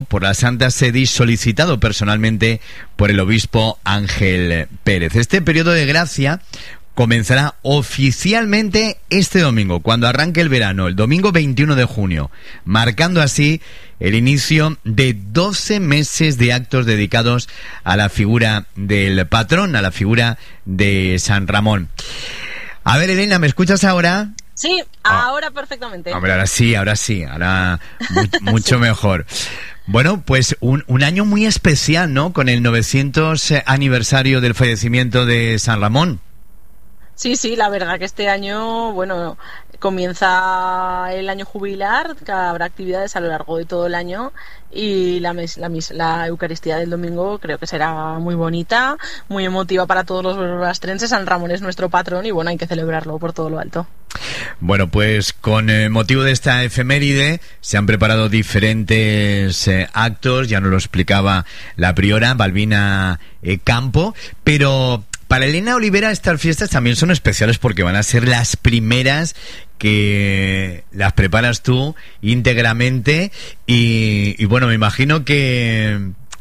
por la Santa Sede y solicitado personalmente por el obispo Ángel Pérez. Este periodo de gracia comenzará oficialmente este domingo, cuando arranque el verano, el domingo 21 de junio, marcando así el inicio de 12 meses de actos dedicados a la figura del patrón, a la figura de San Ramón. A ver, Elena, ¿me escuchas ahora? Sí, ahora perfectamente. Hombre, ahora sí, mucho mejor. Bueno, pues un año muy especial, ¿no? Con el 900 aniversario del fallecimiento de San Ramón. Sí, la verdad que este año, bueno, comienza el año jubilar, que habrá actividades a lo largo de todo el año, y la Eucaristía del domingo creo que será muy bonita, muy emotiva para todos los barbastrenses. San Ramón es nuestro patrón y bueno, hay que celebrarlo por todo lo alto. Bueno, pues con motivo de esta efeméride se han preparado diferentes actos, ya nos lo explicaba la priora Balbina Campo, pero para Elena Olivera estas fiestas también son especiales porque van a ser las primeras que las preparas tú íntegramente y bueno, me imagino que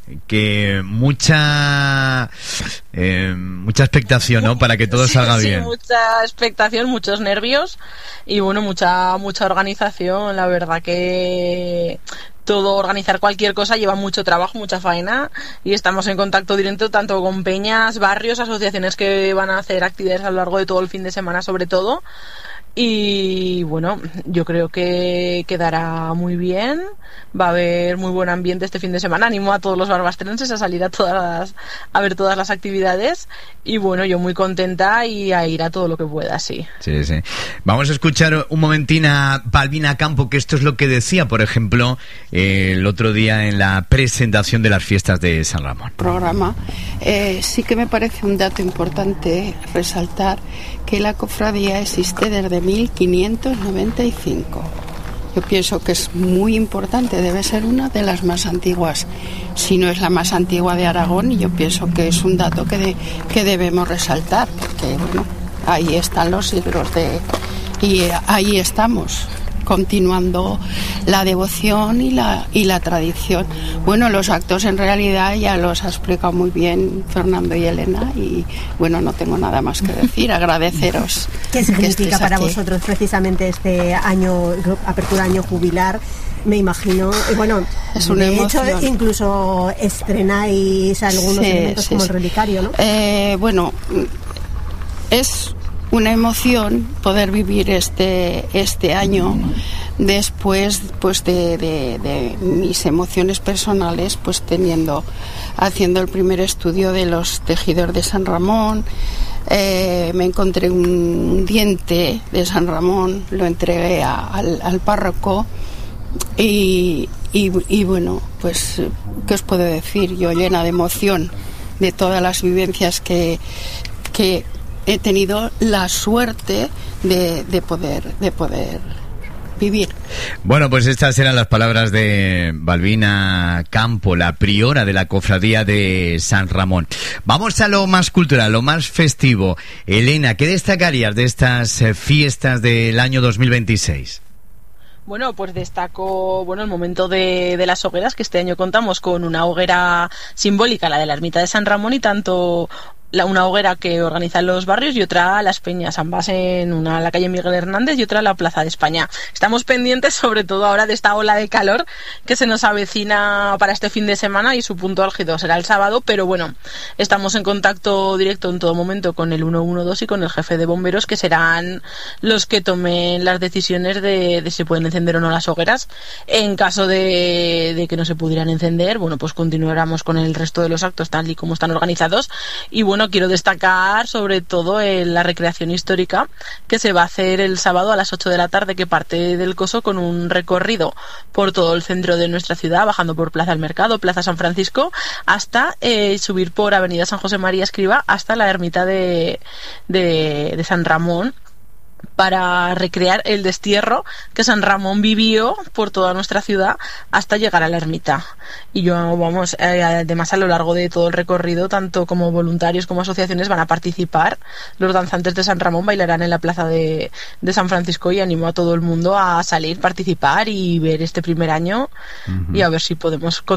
mucha expectación, ¿no? Para que todo salga bien. Sí, mucha expectación, muchos nervios y bueno, mucha organización. La verdad que organizar cualquier cosa lleva mucho trabajo, mucha faena, y estamos en contacto directo tanto con peñas, barrios, asociaciones que van a hacer actividades a lo largo de todo el fin de semana sobre todo. Y bueno, yo creo que quedará muy bien, va a haber muy buen ambiente este fin de semana. Animo a todos los barbastrenses a salir a ver todas las actividades y bueno, yo muy contenta y a ir a todo lo que pueda, sí. Sí. Vamos a escuchar un momentín a Balbina Campo, que esto es lo que decía, por ejemplo, el otro día en la presentación de las fiestas de San Ramón. Programa, sí que me parece un dato importante resaltar que la cofradía existe desde 1595. Yo pienso que es muy importante, debe ser una de las más antiguas, si no es la más antigua de Aragón, y yo pienso que es un dato que debemos resaltar, porque bueno, ahí están los siglos y ahí estamos, continuando la devoción y la tradición. Bueno, los actos en realidad ya los ha explicado muy bien Fernando y Elena y bueno, no tengo nada más que decir, agradeceros. ¿Qué significa para vosotros precisamente este año, apertura año jubilar? Me imagino, bueno, es una emoción. De hecho incluso estrenáis algunos elementos como el relicario, ¿no? Bueno, es una emoción poder vivir este año después pues de mis emociones personales, pues haciendo el primer estudio de los tejidos de San Ramón. Me encontré un diente de San Ramón, lo entregué al párroco y bueno, pues ¿qué os puedo decir? Yo llena de emoción de todas las vivencias que he tenido la suerte de poder vivir. Bueno, pues estas eran las palabras de Balbina Campo, la priora de la cofradía de San Ramón. Vamos a lo más cultural, lo más festivo. Elena, ¿qué destacarías de estas fiestas del año 2026? Bueno, pues destaco el momento de las hogueras, que este año contamos con una hoguera simbólica, la de la ermita de San Ramón, y tanto una hoguera que organizan los barrios y otra las peñas, ambas en una la calle Miguel Hernández y otra la Plaza de España. Estamos pendientes sobre todo ahora de esta ola de calor que se nos avecina para este fin de semana y su punto álgido será el sábado, pero bueno, estamos en contacto directo en todo momento con el 112 y con el jefe de bomberos, que serán los que tomen las decisiones de si pueden encender o no las hogueras. En caso de que no se pudieran encender, bueno, pues continuaremos con el resto de los actos tal y como están organizados. Y bueno, quiero destacar sobre todo la recreación histórica que se va a hacer el sábado a las 8 de la tarde, que parte del Coso con un recorrido por todo el centro de nuestra ciudad, bajando por Plaza del Mercado, Plaza San Francisco, hasta subir por Avenida San José María Escrivá hasta la ermita de San Ramón, para recrear el destierro que San Ramón vivió por toda nuestra ciudad hasta llegar a la ermita. Y además a lo largo de todo el recorrido, tanto como voluntarios como asociaciones van a participar. Los danzantes de San Ramón bailarán en la plaza de San Francisco y animo a todo el mundo a salir, participar y ver este primer año y a ver si podemos